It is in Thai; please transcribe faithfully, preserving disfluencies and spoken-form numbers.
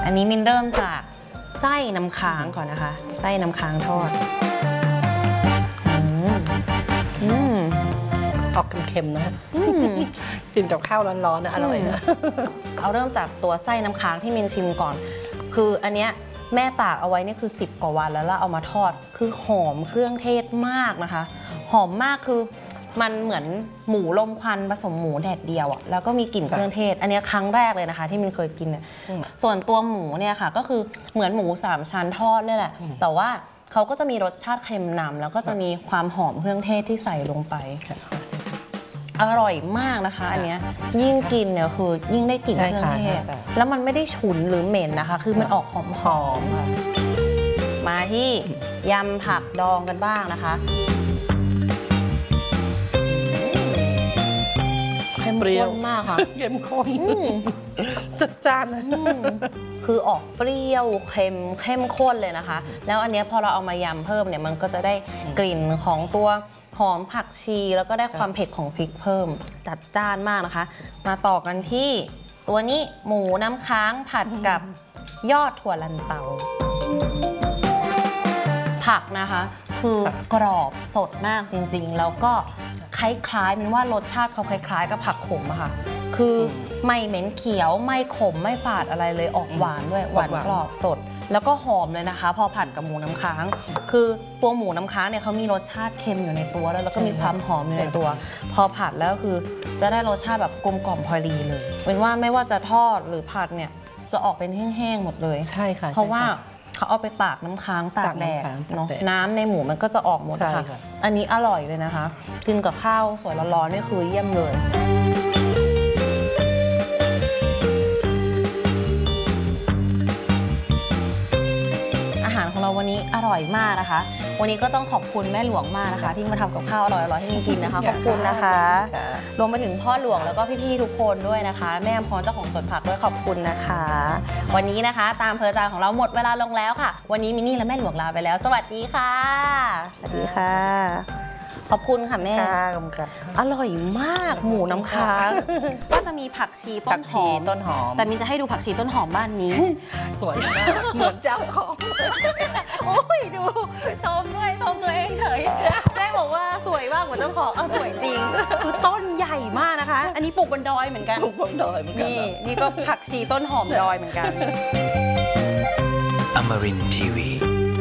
อันนี้มินเริ่มจากไส้น้ำค้างก่อนนะคะไส้น้ำค้างทอดอืมออกเค็มๆนะกินกับข้าวร้อนๆนะอร่อยนะเอาเริ่มจากตัวไส้น้ำค้างที่มินชิมก่อนคืออันเนี้ยแม่ตากเอาไว้นี่คือสิบกว่าวันแล้วแล้วเอามาทอดคือหอมเครื่องเทศมากนะคะหอมมากคือมันเหมือนหมูลมควันผสมหมูแดดเดียวอ่ะแล้วก็มีกลิ่นเครื่องเทศอันนี้ครั้งแรกเลยนะคะที่มินเคยกินเนี่ยส่วนตัวหมูเนี่ยค่ะก็คือเหมือนหมูสามชั้นทอดเลยแหละแต่ว่าเขาก็จะมีรสชาติเค็มนำแล้วก็จะมีความหอมเครื่องเทศที่ใส่ลงไปอร่อยมากนะคะอันเนี้ยยิ่งกินเนี่ยคือยิ่งได้กลิ่นเครื่องเทศแล้วมันไม่ได้ฉุนหรือเหม็นนะคะคือมันออกหอมหอมมาที่ยำผักดองกันบ้างนะคะเข้มข้นมากค่ะเข้มข้นจัดจ้านเลยคือออกเปรี้ยวเค็มเข้มข้นเลยนะคะแล้วอันนี้พอเราเอามายำเพิ่มเนี่ยมันก็จะได้กลิ่นของตัวหอมผักชีแล้วก็ได้ความเผ็ดของพริกเพิ่มจัดจ้านมากนะคะมาต่อกันที่ตัวนี้หมูน้ำค้างผัดกับยอดถั่วลันเตาผักนะคะคือกรอบสดมากจริงๆแล้วก็คล้ายๆมันว่ารสชาติเขาคล้ายๆกับผักขมอะค่ะคือไม่เหม็นเขียวไม่ขมไม่ฝาดอะไรเลยออกหวานด้วยหวานกรอบสดแล้วก็หอมเลยนะคะพอผัดกับหมูน้ำค้างคือตัวหมูน้ำค้างเนี่ยเขามีรสชาติเค็มอยู่ในตัวแล้วแล้วก็มีความหอมอยู่ในตัวพอผัดแล้วคือจะได้รสชาติแบบกลมกล่อมพอดีเลยเป็นว่าไม่ว่าจะทอดหรือผัดเนี่ยจะออกเป็นแห้งๆหมดเลยใช่ค่ะเพราะว่าเขาเอาไปตากน้ำค้างตากแดดเนาะน้ำในหมูมันก็จะออกหมดค่ะอันนี้อร่อยเลยนะคะกินกับข้าวสวยร้อนๆนี่คือเยี่ยมเลยอาหารของเราวันนี้อร่อยมากนะคะวันนี้ก็ต้องขอบคุณแม่หลวงมากนะคะที่มาทำกับข้าวอร่อยๆให้มินกินนะคะขอบคุณนะคะรวมไปถึงพ่อหลวงแล้วก็พี่ๆทุกคนด้วยนะคะแม่อำพรเจ้าของสวนผักด้วยขอบคุณนะคะวันนี้นะคะตามเพอจานของเราหมดเวลาลงแล้วค่ะวันนี้มินนี่และแม่หลวงลาไปแล้วสวัสดีค่ะสวัสดีค่ะขอบคุณค่ะแม่อร่อยมากหมูน้ำค้างก็จะมีผักชีต้นหอมต้นหอมแต่มินจะให้ดูผักชีต้นหอมบ้านนี้สวยมากเหมือนเจ้าของโอ้ยดูชมด้วยชมตัวเองเฉยแม่บอกว่าสวยมากเหมือนเจ้าของเออสวยจริงคือต้นใหญ่มากนะคะอันนี้ปลูกบนดอยเหมือนกันปลูกบนดอยเหมือนกันนี่นี่ก็ผักชีต้นหอมดอยเหมือนกัน Amarin ที วี